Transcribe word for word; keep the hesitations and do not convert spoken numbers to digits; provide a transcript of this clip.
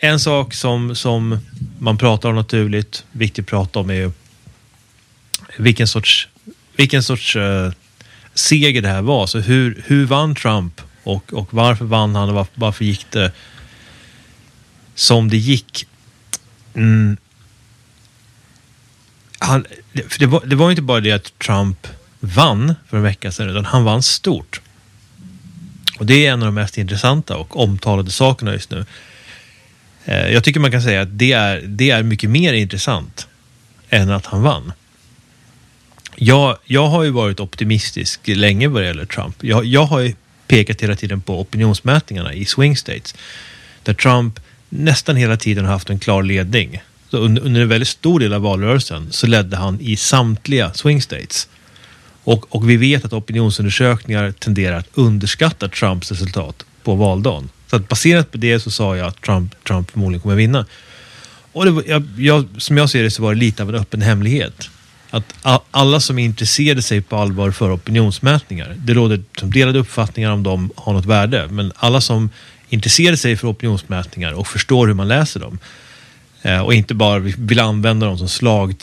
en sak som, som man pratar om naturligt, viktigt att prata om är ju vilken sorts, vilken sorts uh, seger det här var. Så hur, hur vann Trump och, och varför vann han och varför, varför gick det som det gick? Mm. Han, för det, var, det var inte bara det att Trump vann för en vecka sedan, utan han vann stort. Och det är en av de mest intressanta och omtalade sakerna just nu. Eh, jag tycker man kan säga att det är, det är mycket mer intressant än att han vann. Jag, jag har ju varit optimistisk länge vad det gäller Trump. Jag, jag har ju pekat hela tiden på opinionsmätningarna i swing states, där Trump nästan hela tiden har haft en klar ledning. Så under, under en väldigt stor del av valrörelsen så ledde han i samtliga swing states. Och, och vi vet att opinionsundersökningar tenderar att underskatta Trumps resultat på valdagen. Så att baserat på det så sa jag att Trump, Trump förmodligen kommer vinna. Och det var, jag, jag, som jag ser det så var det lite av en öppen hemlighet. Att a, alla som intresserade sig på allvar för opinionsmätningar, det råder delade uppfattningar om de har något värde, men alla som intresserar sig för opinionsmätningar och förstår hur man läser dem, och inte bara vill använda dem som slag,